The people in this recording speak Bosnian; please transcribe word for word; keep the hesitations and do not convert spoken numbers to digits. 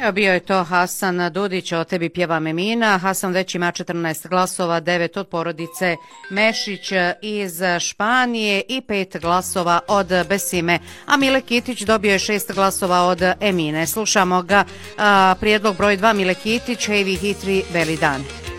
Evo bio je to Hasan Dudić, o tebi pjevam Emina. Hasan već ima četrnaest glasova, devet od porodice Mešić iz Španije i pet glasova od Besime. A Mile Kitić dobio je šest glasova od Emine. Slušamo ga, a, prijedlog broj dva Mile Kitić, Heavy Hitri, Beli dan.